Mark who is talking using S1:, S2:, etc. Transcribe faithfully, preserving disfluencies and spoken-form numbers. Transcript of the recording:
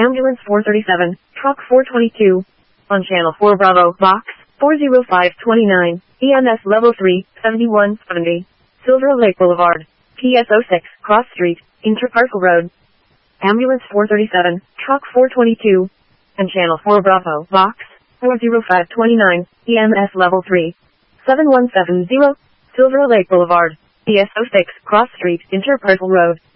S1: Ambulance four thirty-seven, Truck four twenty-two. On Channel four Bravo, Box four oh five two nine, E M S Level three, seventy-one seventy. Silver Lake Boulevard, P S zero six, Cross Street, Interparcel Road. Ambulance four thirty-seven, Truck four twenty-two. On Channel four Bravo, Box four oh five two nine, E M S Level three, seven one seven zero. Silver Lake Boulevard, P S zero six, Cross Street, Interparcel Road.